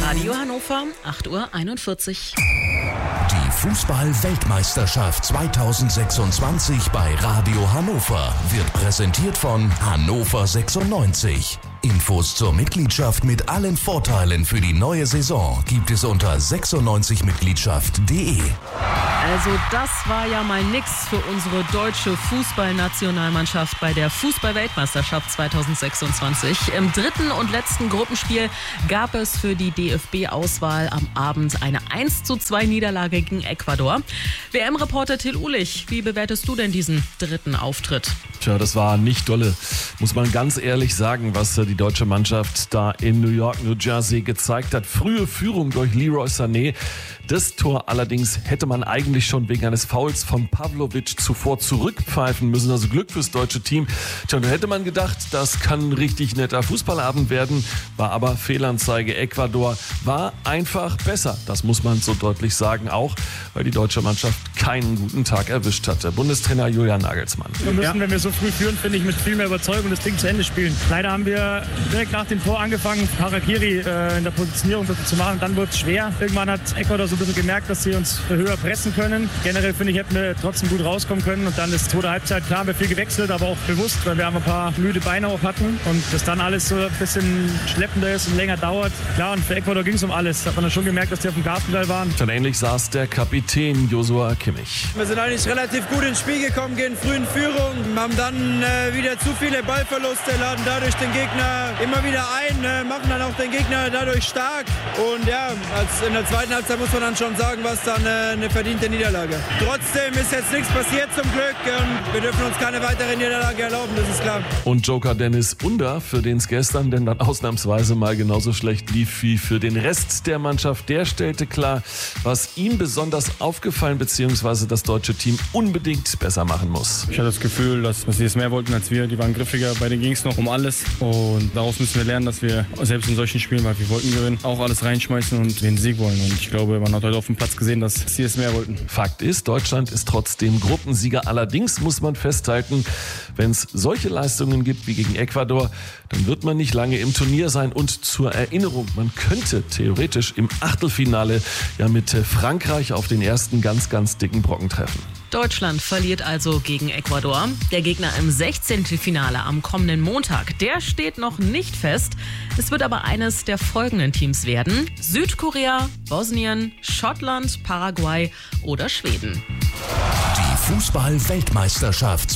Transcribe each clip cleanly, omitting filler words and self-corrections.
Radio Hannover, 8:41 Uhr. Die Fußball-Weltmeisterschaft 2026 bei Radio Hannover wird präsentiert von Hannover 96. Infos zur Mitgliedschaft mit allen Vorteilen für die neue Saison gibt es unter 96mitgliedschaft.de. Also das war ja mal nix für unsere deutsche Fußballnationalmannschaft bei der Fußball-Weltmeisterschaft 2026. Im dritten und letzten Gruppenspiel gab es für die DFB-Auswahl am Abend eine 1:2 Niederlage gegen Ecuador. WM-Reporter Till Uhlich, wie bewertest du denn diesen dritten Auftritt? Tja, das war nicht dolle, muss man ganz ehrlich sagen, was die deutsche Mannschaft da in New York, New Jersey gezeigt hat. Frühe Führung durch Leroy Sané. Das Tor allerdings hätte man eigentlich schon wegen eines Fouls von Pavlovic zuvor zurückpfeifen müssen. Also Glück fürs deutsche Team. Tja, da hätte man gedacht, das kann ein richtig netter Fußballabend werden. War aber Fehlanzeige. Ecuador war einfach besser. Das muss man so deutlich sagen, auch weil die deutsche Mannschaft keinen guten Tag erwischt hatte. Bundestrainer Julian Nagelsmann. Wir müssen, wenn wir so früh führen, finde ich, mit viel mehr Überzeugung das Ding zu Ende spielen. Leider haben wir direkt nach dem Tor angefangen, Harakiri in der Positionierung zu machen. Dann wurde es schwer. Irgendwann hat Ecuador so ein bisschen gemerkt, dass sie uns höher pressen können. Generell, finde ich, hätten wir trotzdem gut rauskommen können. Und dann ist zweite Halbzeit, klar, haben wir viel gewechselt, aber auch bewusst, weil wir ein paar müde Beine auch hatten. Und das dann alles so ein bisschen schleppender ist und länger dauert. Klar, und für Ecuador ging es um alles. Hat man dann schon gemerkt, dass die auf dem Gaspedal waren. Dann ähnlich saß der Kapitän Joshua Kimmich. Wir sind eigentlich relativ gut ins Spiel gekommen, gehen früh in Führung, haben dann wieder zu viele Ballverluste, laden dadurch den Gegner immer wieder ein, machen dann auch den Gegner dadurch stark. Und ja, in der zweiten Halbzeit muss man dann schon sagen, was dann eine verdiente Niederlage. Trotzdem ist jetzt nichts passiert zum Glück und wir dürfen uns keine weitere Niederlage erlauben, das ist klar. Und Joker Dennis Under, für den es gestern denn dann ausnahmsweise mal genauso schlecht lief wie für den Rest der Mannschaft, der stellte klar, was ihm besonders aufgefallen bzw. das deutsche Team unbedingt besser machen muss. Ich hatte das Gefühl, dass sie es mehr wollten als wir. Die waren griffiger, bei denen ging es noch um alles. Und daraus müssen wir lernen, dass wir selbst in solchen Spielen, weil wir wollten gewinnen, auch alles reinschmeißen und den Sieg wollen. Und ich glaube, man hat heute auf dem Platz gesehen, dass sie es mehr wollten. Fakt ist, Deutschland ist trotzdem Gruppensieger. Allerdings muss man festhalten, wenn es solche Leistungen gibt wie gegen Ecuador, dann wird man nicht lange im Turnier sein. Und zur Erinnerung, man könnte theoretisch im Achtelfinale ja mit Frankreich auf den ersten ganz dicken Brocken treffen. Deutschland verliert also gegen Ecuador. Der Gegner im 16. Finale am kommenden Montag, der steht noch nicht fest. Es wird aber eines der folgenden Teams werden: Südkorea, Bosnien, Schottland, Paraguay oder Schweden. Die Fußball-Weltmeisterschaft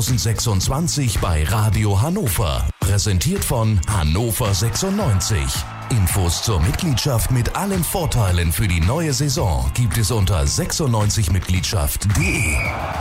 2026 bei Radio Hannover. Präsentiert von Hannover 96. Infos zur Mitgliedschaft mit allen Vorteilen für die neue Saison gibt es unter 96mitgliedschaft.de.